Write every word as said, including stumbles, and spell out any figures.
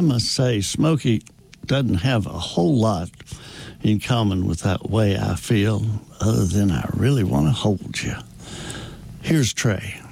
must say, Smokey doesn't have a whole lot in common with that way I feel, other than I really want to hold you. Here's Trey.